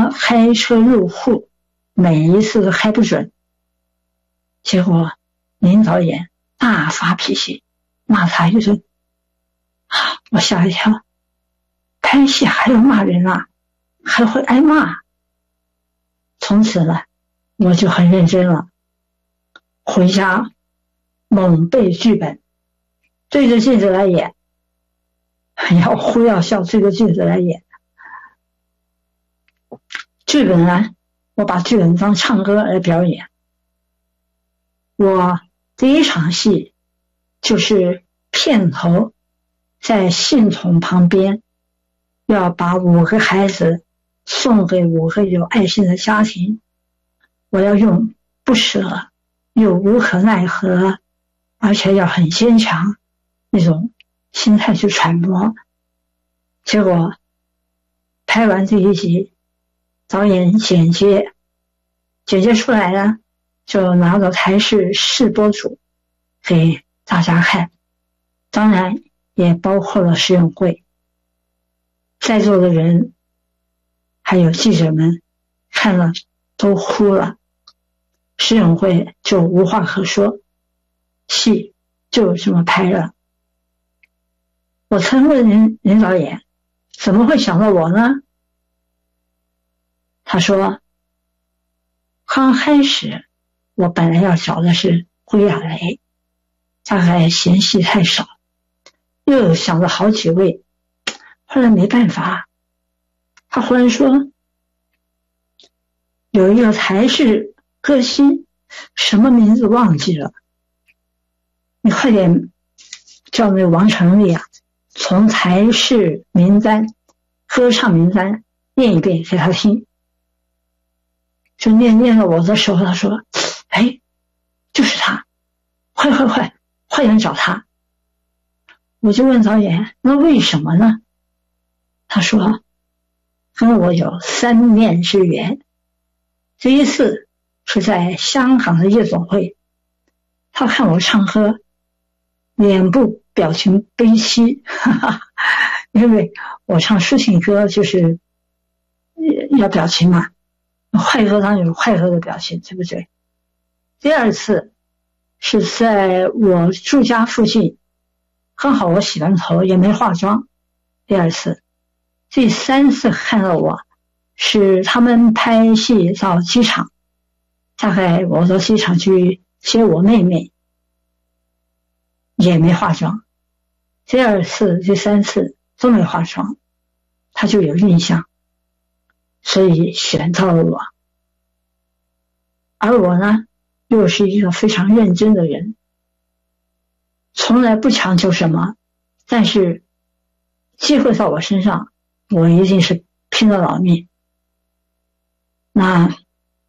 开车入户，每一次都开不准。结果林导演大发脾气，骂他一顿。我吓一跳，拍戏还要骂人啊，还会挨骂。从此呢，我就很认真了，回家猛背剧本，对着镜子来演，要哭要笑对着镜子来演。剧本呢，我把剧本当唱歌来表演。我第一场戏就是片头，在信筒旁边要把5个孩子送给5个有爱心的家庭，我要用不舍又无可奈何，而且要很坚强那种心态去揣摩。结果拍完第1集，导演剪接出来呢，就拿到台视试播组给大家看，当然也包括了试用会。在座的人还有记者们看了都哭了，试用会就无话可说，戏就这么拍了。我曾问林导演怎么会想到我呢？他说刚开始我本来要找的是归亚蕾，大概嫌戏太少，又想了好几位，后来没办法，他忽然说有一个台视歌星，什么名字忘记了，你快点叫那王成立啊，从台视名单歌唱名单念一遍给他听。就念到我的时候，他说就是他，快点找他。我就问导演，那为什么呢？他说跟我有3面之缘。第一次是在香港的夜总会，他看我唱歌，脸部表情悲戚，因为我唱抒情歌就是要表情嘛，快歌当然有快歌的表情，对不对？第二次是在我住家附近，刚好我洗完头也没化妆。第2次，第3次看到我是他们拍戏到机场，大概我到机场去接我妹妹，也没化妆。第2次、第3次都没化妆，他就有印象，所以选到了我。而我呢，又是一个非常认真的人，从来不强求什么，但是机会到我身上，我一定是拼了老命。那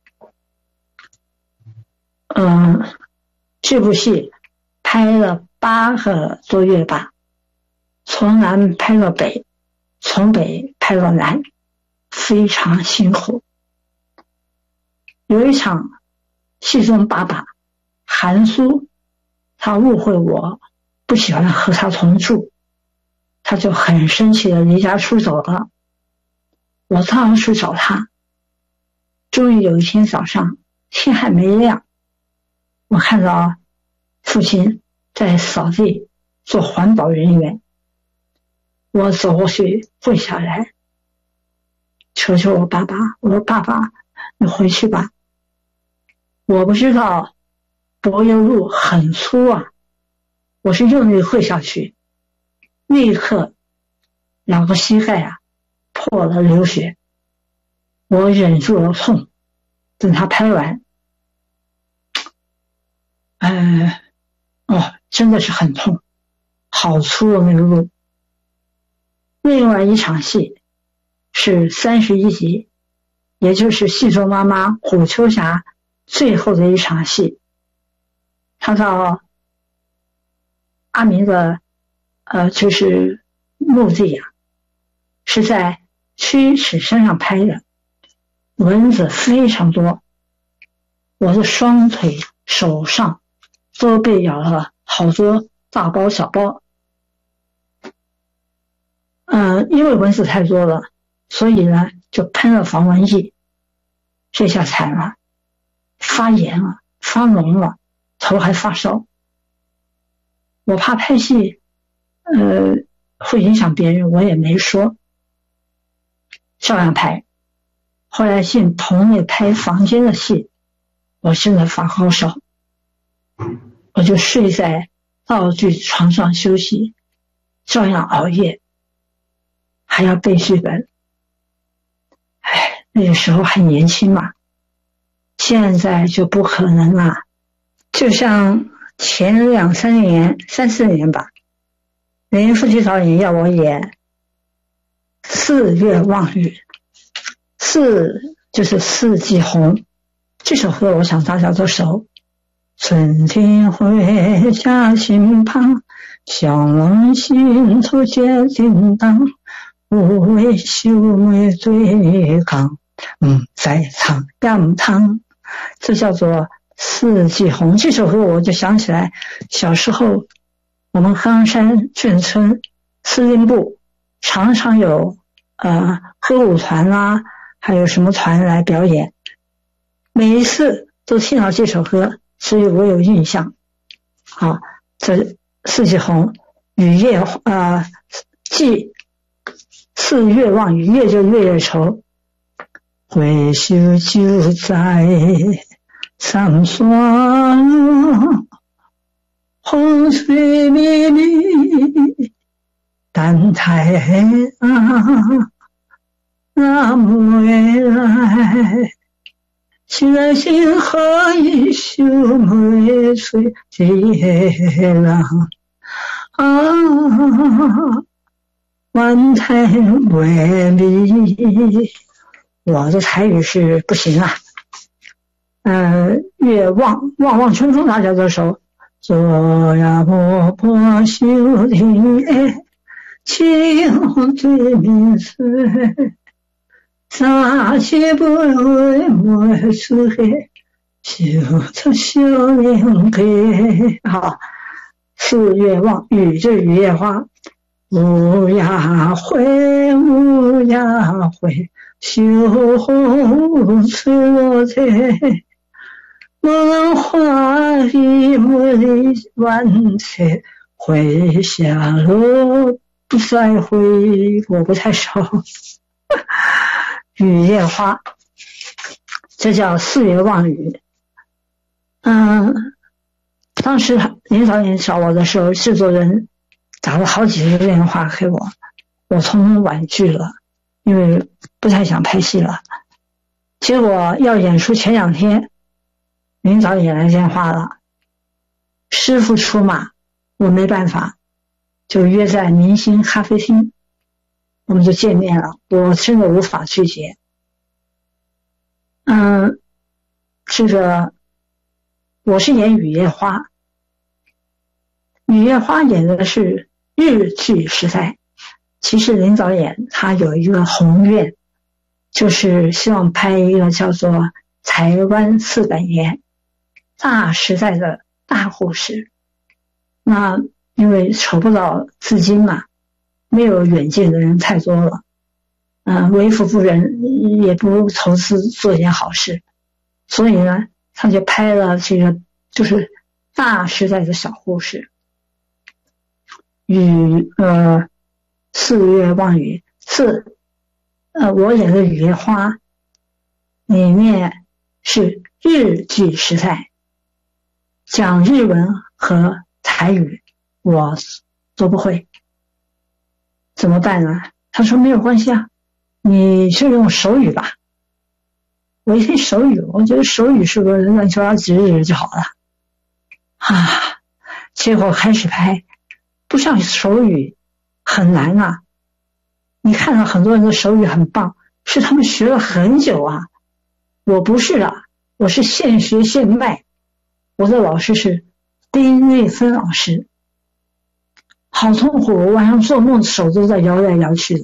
这部戏拍了8个多月吧，从南拍到北，从北拍到南，非常辛苦。有一场戏中爸爸韩苏，他误会我不喜欢和他同住，他就很生气的离家出走了。我当然去找他，终于有一天早上，天还没亮，我看到父亲在扫地做环保人员，我走过去跪下来，求求我爸爸，我说爸爸，你回去吧。我不知道柏油路很粗啊，我是用力跪下去，立刻2个膝盖啊破了流血。我忍住了痛，等他拍完，真的是很痛，好粗的那个路。另外一场戏是31集，也就是戏中妈妈虎秋霞最后的一场戏。他到阿明的就是墓地啊，是在曲尺山上拍的，蚊子非常多，我的双腿手上都被咬了好多大包小包。因为蚊子太多了，所以呢就喷了防蚊液，这下惨了，发炎了，发脓了，头还发烧。我怕拍戏会影响别人，我也没说，照样拍。后来进棚内拍房间的戏，我真的发高烧，我就睡在道具床上休息，照样熬夜，还要背剧本。那个时候还年轻嘛，现在就不可能了。就像前2、3年、3、4年吧，林富奇导演要我演《四月望雨》，四就是四季红，这首歌我想大家都熟。春天回家心旁，向往心头结叮当，无为秀美对抗，在唱羊汤，这叫做四季红。这首歌我就想起来，小时候我们冈山眷村司令部常常有歌舞团啦，还有什么团来表演，每一次都听到这首歌，所以我有印象。好，这四季红，雨夜季四月望雨，月就月月愁，回首就在上霜，洪水迷离，淡太阳，那么未来，心爱心何以秀美垂接浪万太为离。我的台语是不行啊。月望春风大家都熟。昨夜波波秀亭诶，清风对面水，三七不为莫出黑，秀出秀莲配。好，四月望雨就是雨夜花。乌鸦灰，乌鸦灰，秋风吹落在梦花里，茉莉万彩，回下落不再回。我不太熟。雨夜花，这叫四月望雨。当时林导演找我的时候，制作人打了好几个电话给我，我统统婉拒了，因为不太想拍戏了。结果要演出前2天，林导演来电话了，师傅出马，我没办法，就约在明星咖啡厅，我们就见面了。我真的无法拒绝。这个我是演雨夜花，雨夜花演的是日剧时代。其实林导演他有一个宏愿，就是希望拍一个叫做台湾400年大时代的大故事。那因为筹不到资金嘛，没有远见的人太多了，为富不仁，也不投资做一件好事，所以呢他就拍了这个就是大时代的小故事。四月望雨，我演的雨夜花里面是日剧时代，讲日文和台语我都不会，怎么办呢？他说没有关系啊，你就用手语吧。我一听手语，我觉得手语是个乱七八糟指就好了结果开始拍，不像手语很难啊。你看到很多人的手语很棒，是他们学了很久啊。我不是啊，我是现学现卖。我的老师是丁瑞芬老师，好痛苦，我晚上做梦手都在摇来摇去的。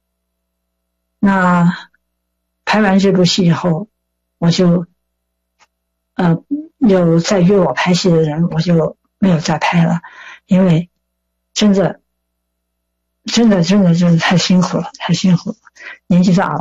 那拍完这部戏以后，我就有再约我拍戏的人，我就没有再拍了，因为真的太辛苦了，年纪大了。